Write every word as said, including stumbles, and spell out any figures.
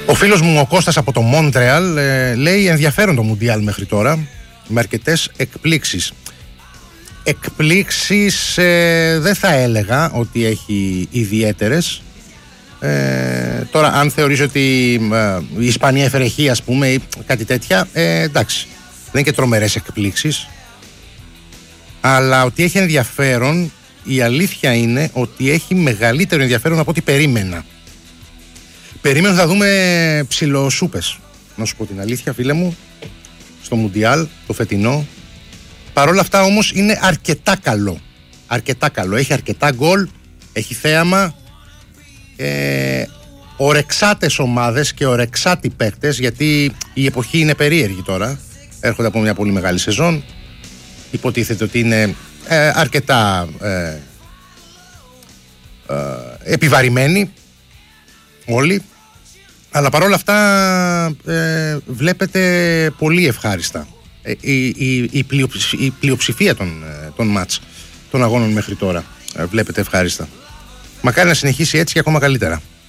Ο φίλος μου ο Κώστας από το Μόντρεαλ ε, λέει ενδιαφέρον το Μουντιάλ μέχρι τώρα, με αρκετές εκπλήξεις. Εκπλήξεις ε, δεν θα έλεγα ότι έχει ιδιαίτερες. Ε, τώρα αν θεωρείς ότι ε, η Ισπανία έφερε χ, ας πούμε, ή κάτι τέτοια, ε, εντάξει, δεν είναι και τρομερές εκπλήξεις. Αλλά ότι έχει ενδιαφέρον, η αλήθεια είναι ότι έχει μεγαλύτερο ενδιαφέρον από ό,τι περίμενα. Περίμενα θα δούμε ψιλοσούπες, να σου πω την αλήθεια, φίλε μου, στο Μουντιάλ, το φετινό. Παρ' όλα αυτά όμως είναι αρκετά καλό. Αρκετά καλό. Έχει αρκετά γκολ, έχει θέαμα, ε, ορεξάτες ομάδες και ορεξάτοι παίκτες, γιατί η εποχή είναι περίεργη τώρα. Έρχονται από μια πολύ μεγάλη σεζόν. Υποτίθεται ότι είναι ε, αρκετά ε, ε, επιβαρημένοι όλοι. Αλλά παρόλα αυτά ε, βλέπετε πολύ ευχάριστα ε, η, η, η, πλειοψη, η πλειοψηφία των, των μάτς των αγώνων μέχρι τώρα ε, βλέπετε ευχάριστα. Μακάρι να συνεχίσει έτσι και ακόμα καλύτερα.